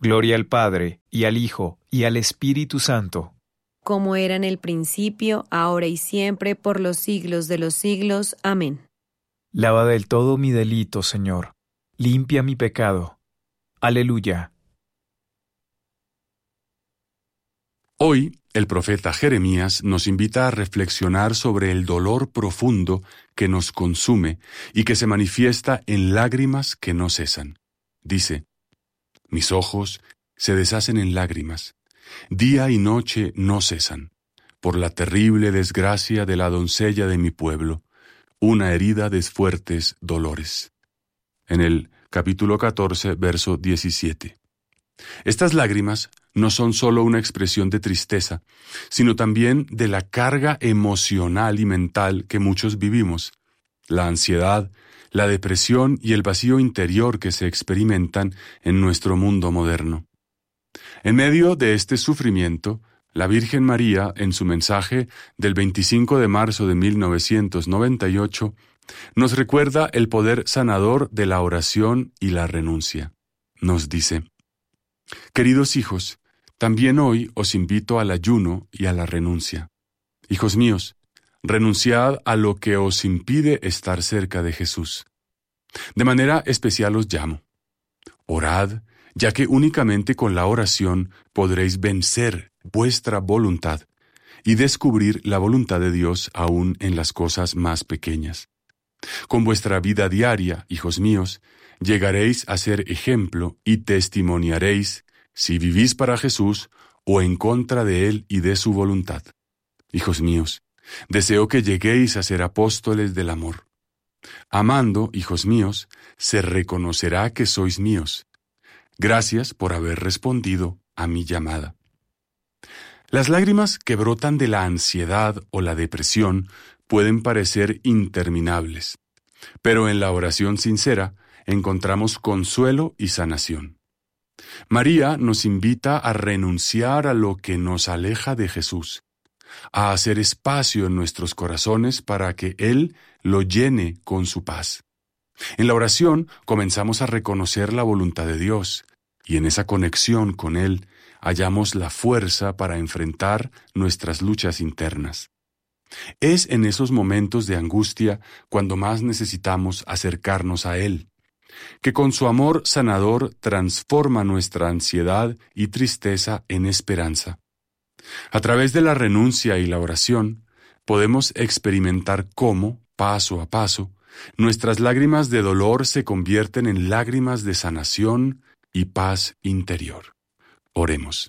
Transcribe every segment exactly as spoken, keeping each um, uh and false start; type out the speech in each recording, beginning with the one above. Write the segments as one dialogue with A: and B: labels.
A: Gloria al Padre, y al Hijo, y al Espíritu Santo.
B: Como era en el principio, ahora y siempre, por los siglos de los siglos. Amén.
A: Lava del todo mi delito, Señor. Limpia mi pecado. Aleluya.
C: Hoy, el profeta Jeremías nos invita a reflexionar sobre el dolor profundo que nos consume y que se manifiesta en lágrimas que no cesan. Dice: mis ojos se deshacen en lágrimas, día y noche no cesan, por la terrible desgracia de la doncella de mi pueblo, una herida de fuertes dolores. En el capítulo catorce, verso diecisiete. Estas lágrimas no son solo una expresión de tristeza, sino también de la carga emocional y mental que muchos vivimos, la ansiedad, la depresión y el vacío interior que se experimentan en nuestro mundo moderno. En medio de este sufrimiento, la Virgen María, en su mensaje del veinticinco de marzo de mil novecientos noventa y ocho, nos recuerda el poder sanador de la oración y la renuncia. Nos dice: queridos hijos, también hoy os invito al ayuno y a la renuncia. Hijos míos, renunciad a lo que os impide estar cerca de Jesús. De manera especial os llamo. Orad, ya que únicamente con la oración podréis vencer vuestra voluntad y descubrir la voluntad de Dios aún en las cosas más pequeñas. Con vuestra vida diaria, hijos míos, llegaréis a ser ejemplo y testimoniaréis si vivís para Jesús o en contra de Él y de su voluntad. Hijos míos, deseo que lleguéis a ser apóstoles del amor. Amando, hijos míos, se reconocerá que sois míos. Gracias por haber respondido a mi llamada. Las lágrimas que brotan de la ansiedad o la depresión pueden parecer interminables, pero en la oración sincera encontramos consuelo y sanación. María nos invita a renunciar a lo que nos aleja de Jesús, a hacer espacio en nuestros corazones para que Él lo llene con su paz. En la oración comenzamos a reconocer la voluntad de Dios, y en esa conexión con Él hallamos la fuerza para enfrentar nuestras luchas internas. Es en esos momentos de angustia cuando más necesitamos acercarnos a Él, que con su amor sanador transforma nuestra ansiedad y tristeza en esperanza. A través de la renuncia y la oración, podemos experimentar cómo, paso a paso, nuestras lágrimas de dolor se convierten en lágrimas de sanación y paz interior. Oremos.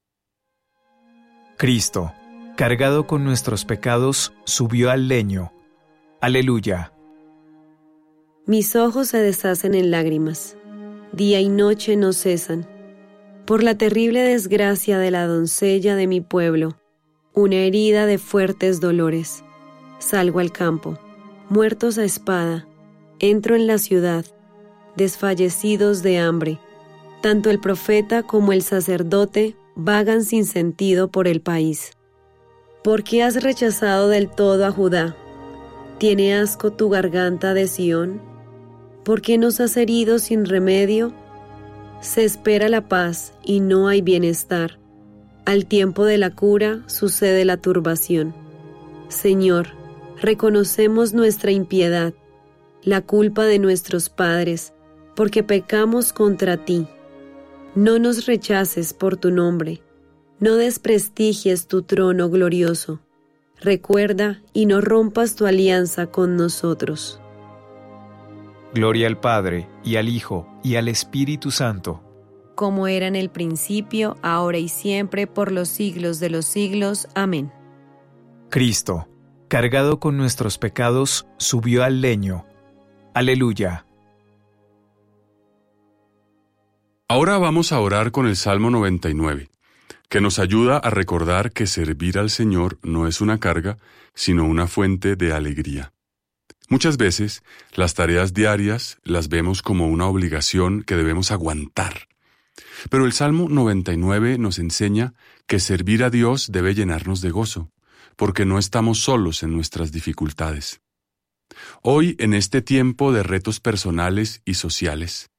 A: Cristo, cargado con nuestros pecados, subió al leño. Aleluya.
B: Mis ojos se deshacen en lágrimas, día y noche no cesan, por la terrible desgracia de la doncella de mi pueblo, una herida de fuertes dolores. Salgo al campo, muertos a espada, entro en la ciudad, desfallecidos de hambre. Tanto el profeta como el sacerdote vagan sin sentido por el país. ¿Por qué has rechazado del todo a Judá? ¿Tiene asco tu garganta de Sión? ¿Por qué nos has herido sin remedio? Se espera la paz y no hay bienestar. Al tiempo de la cura sucede la turbación. Señor, reconocemos nuestra impiedad, la culpa de nuestros padres, porque pecamos contra ti. No nos rechaces por tu nombre, no desprestigies tu trono glorioso. Recuerda y no rompas tu alianza con nosotros.
A: Gloria al Padre, y al Hijo, y al Espíritu Santo.
B: Como era en el principio, ahora y siempre, por los siglos de los siglos. Amén.
A: Cristo, cargado con nuestros pecados, subió al leño. Aleluya.
C: Ahora vamos a orar con el Salmo noventa y nueve, que nos ayuda a recordar que servir al Señor no es una carga, sino una fuente de alegría. Muchas veces, las tareas diarias las vemos como una obligación que debemos aguantar. Pero el Salmo noventa y nueve nos enseña que servir a Dios debe llenarnos de gozo, porque no estamos solos en nuestras dificultades. Hoy, en este tiempo de retos personales y sociales,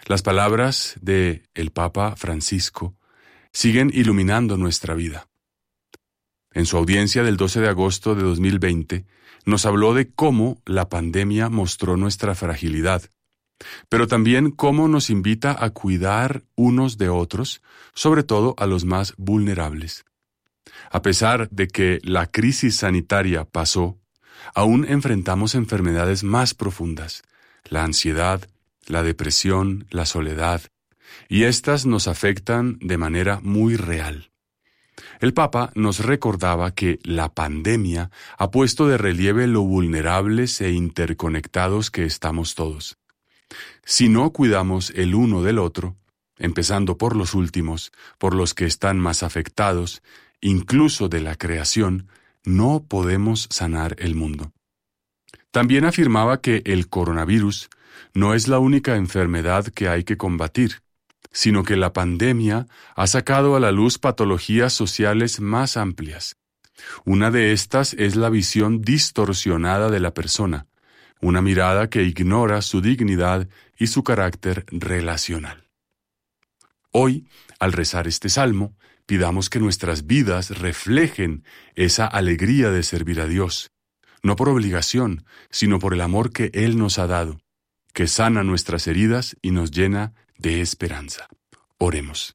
C: Las palabras de el Papa Francisco siguen iluminando nuestra vida. En su audiencia del doce de agosto de dos mil veinte, nos habló de cómo la pandemia mostró nuestra fragilidad, pero también cómo nos invita a cuidar unos de otros, sobre todo a los más vulnerables. A pesar de que la crisis sanitaria pasó, aún enfrentamos enfermedades más profundas, la ansiedad, la depresión, la soledad, y éstas nos afectan de manera muy real. El Papa nos recordaba que la pandemia ha puesto de relieve lo vulnerables e interconectados que estamos todos. Si no cuidamos el uno del otro, empezando por los últimos, por los que están más afectados, incluso de la creación, no podemos sanar el mundo. También afirmaba que el coronavirus no es la única enfermedad que hay que combatir, sino que la pandemia ha sacado a la luz patologías sociales más amplias. Una de estas es la visión distorsionada de la persona, una mirada que ignora su dignidad y su carácter relacional. Hoy, al rezar este salmo, pidamos que nuestras vidas reflejen esa alegría de servir a Dios, no por obligación, sino por el amor que Él nos ha dado, que sana nuestras heridas y nos llena de esperanza. Oremos.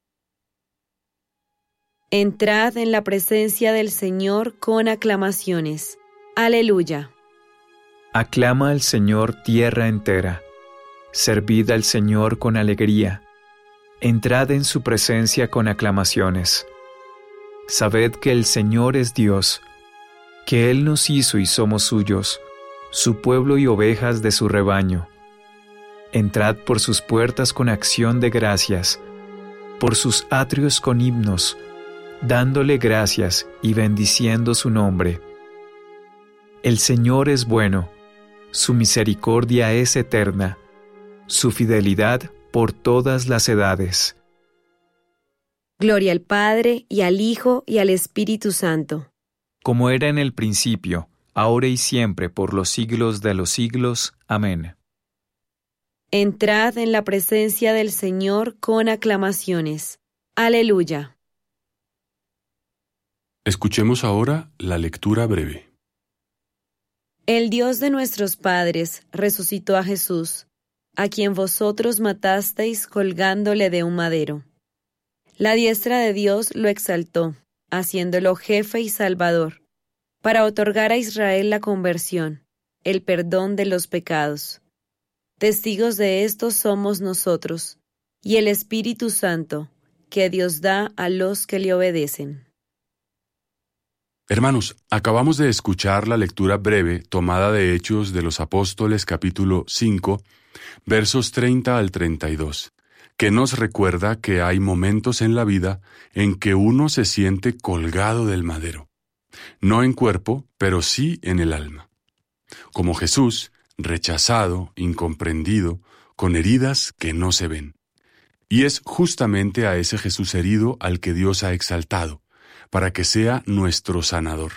B: Entrad en la presencia del Señor con aclamaciones. Aleluya.
A: Aclama al Señor tierra entera. Servid al Señor con alegría. Entrad en su presencia con aclamaciones. Sabed que el Señor es Dios, que Él nos hizo y somos suyos, su pueblo y ovejas de su rebaño. Entrad por sus puertas con acción de gracias, por sus atrios con himnos, dándole gracias y bendiciendo su nombre. El Señor es bueno, su misericordia es eterna, su fidelidad por todas las edades.
B: Gloria al Padre, y al Hijo, y al Espíritu Santo.
A: Como era en el principio, ahora y siempre, por los siglos de los siglos. Amén.
B: Entrad en la presencia del Señor con aclamaciones. Aleluya.
C: Escuchemos ahora la lectura breve.
B: El Dios de nuestros padres resucitó a Jesús, a quien vosotros matasteis colgándole de un madero. La diestra de Dios lo exaltó, haciéndolo jefe y salvador, para otorgar a Israel la conversión, el perdón de los pecados. Testigos de esto somos nosotros, y el Espíritu Santo, que Dios da a los que le obedecen.
C: Hermanos, acabamos de escuchar la lectura breve tomada de Hechos de los Apóstoles capítulo cinco, versos treinta al treinta y dos, que nos recuerda que hay momentos en la vida en que uno se siente colgado del madero, no en cuerpo, pero sí en el alma. Como Jesús, rechazado, incomprendido, con heridas que no se ven. Y es justamente a ese Jesús herido al que Dios ha exaltado, para que sea nuestro sanador.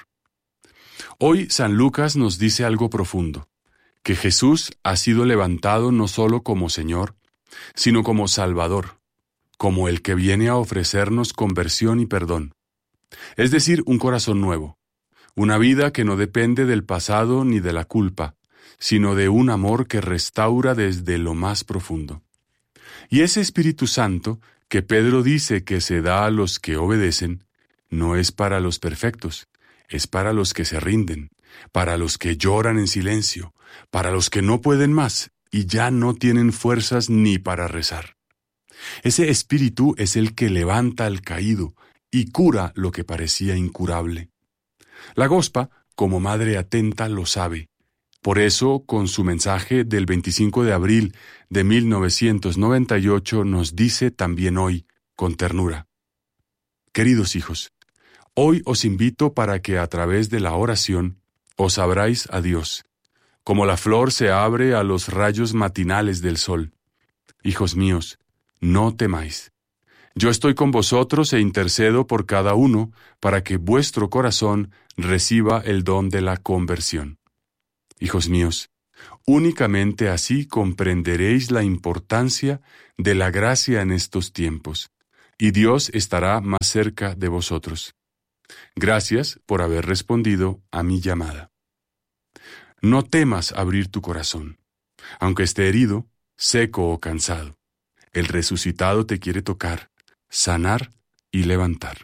C: Hoy San Lucas nos dice algo profundo, que Jesús ha sido levantado no solo como Señor, sino como Salvador, como el que viene a ofrecernos conversión y perdón, es decir, un corazón nuevo, una vida que no depende del pasado ni de la culpa, sino de un amor que restaura desde lo más profundo. Y ese Espíritu Santo, que Pedro dice que se da a los que obedecen, no es para los perfectos, es para los que se rinden, para los que lloran en silencio, para los que no pueden más y ya no tienen fuerzas ni para rezar. Ese Espíritu es el que levanta al caído y cura lo que parecía incurable. La Gospa, como madre atenta, lo sabe. Por eso, con su mensaje del veinticinco de abril de mil novecientos noventa y ocho, nos dice también hoy, con ternura: Queridos hijos, hoy os invito para que a través de la oración os abráis a Dios, como la flor se abre a los rayos matinales del sol. Hijos míos, no temáis. Yo estoy con vosotros e intercedo por cada uno para que vuestro corazón reciba el don de la conversión. Hijos míos, Únicamente así comprenderéis la importancia de la gracia en estos tiempos, y Dios estará más cerca de vosotros. Gracias por haber respondido a mi llamada. No temas abrir tu corazón, aunque esté herido, seco o cansado. El resucitado te quiere tocar, sanar y levantar.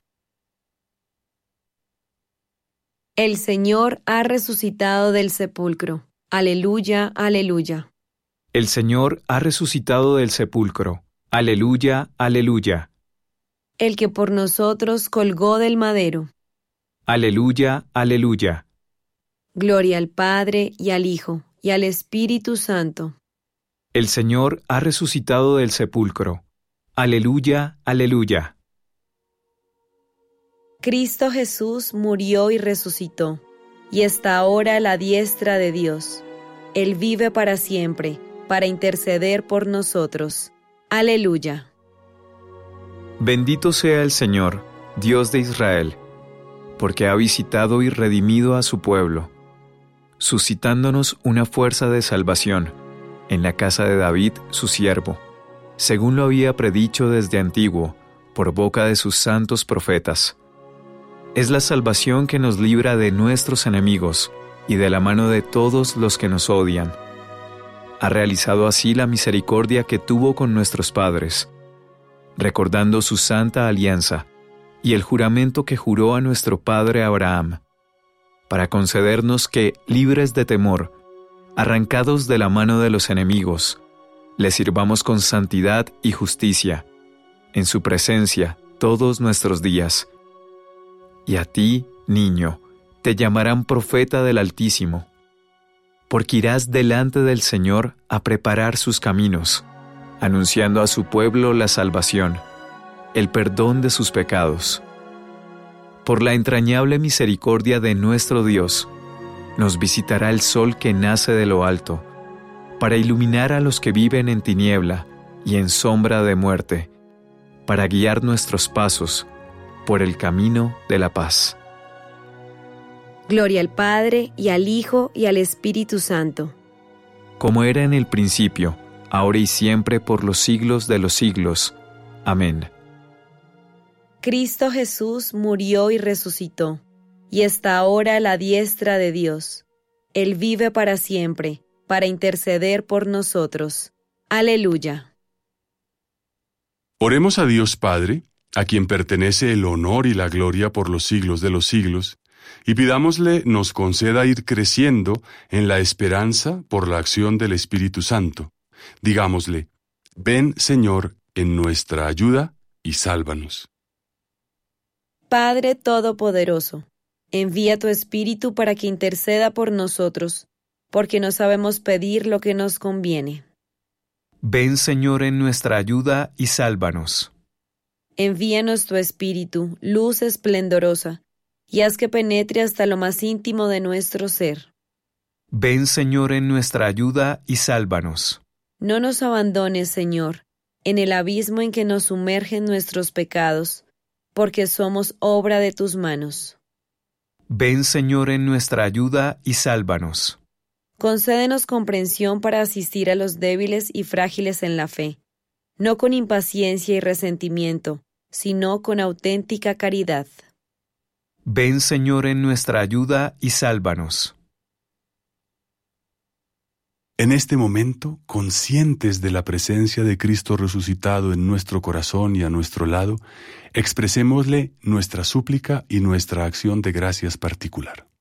B: El Señor ha resucitado del sepulcro. Aleluya, aleluya.
A: El Señor ha resucitado del sepulcro. Aleluya, aleluya.
B: El que por nosotros colgó del madero.
A: Aleluya, aleluya.
B: Gloria al Padre y al Hijo y al Espíritu Santo.
A: El Señor ha resucitado del sepulcro. Aleluya, aleluya.
B: Cristo Jesús murió y resucitó, y está ahora a la diestra de Dios. Él vive para siempre, para interceder por nosotros. Aleluya.
A: Bendito sea el Señor, Dios de Israel, porque ha visitado y redimido a su pueblo, suscitándonos una fuerza de salvación en la casa de David, su siervo, según lo había predicho desde antiguo, por boca de sus santos profetas. Es la salvación que nos libra de nuestros enemigos y de la mano de todos los que nos odian. Ha realizado así la misericordia que tuvo con nuestros padres, recordando su santa alianza y el juramento que juró a nuestro padre Abraham, para concedernos que, libres de temor, arrancados de la mano de los enemigos, le sirvamos con santidad y justicia, en su presencia todos nuestros días. Y a ti, niño, te llamarán profeta del Altísimo, porque irás delante del Señor a preparar sus caminos, anunciando a su pueblo la salvación, el perdón de sus pecados. Por la entrañable misericordia de nuestro Dios, nos visitará el sol que nace de lo alto, para iluminar a los que viven en tiniebla y en sombra de muerte, para guiar nuestros pasos por el camino de la paz.
B: Gloria al Padre, y al Hijo, y al Espíritu Santo.
A: Como era en el principio, ahora y siempre, por los siglos de los siglos. Amén.
B: Cristo Jesús murió y resucitó, y está ahora a la diestra de Dios. Él vive para siempre, para interceder por nosotros. Aleluya.
C: Oremos a Dios Padre, a quien pertenece el honor y la gloria por los siglos de los siglos, y pidámosle nos conceda ir creciendo en la esperanza por la acción del Espíritu Santo. Digámosle, ven, Señor, en nuestra ayuda y sálvanos.
B: Padre Todopoderoso, envía tu Espíritu para que interceda por nosotros, porque no sabemos pedir lo que nos conviene.
A: Ven, Señor, en nuestra ayuda y sálvanos.
B: Envíanos tu Espíritu, luz esplendorosa, y haz que penetre hasta lo más íntimo de nuestro ser.
A: Ven, Señor, en nuestra ayuda y sálvanos.
B: No nos abandones, Señor, en el abismo en que nos sumergen nuestros pecados, porque somos obra de tus manos.
A: Ven, Señor, en nuestra ayuda y sálvanos.
B: Concédenos comprensión para asistir a los débiles y frágiles en la fe, no con impaciencia y resentimiento, sino con auténtica caridad.
A: Ven, Señor, en nuestra ayuda y sálvanos.
C: En este momento, conscientes de la presencia de Cristo resucitado en nuestro corazón y a nuestro lado, expresémosle nuestra súplica y nuestra acción de gracias particular.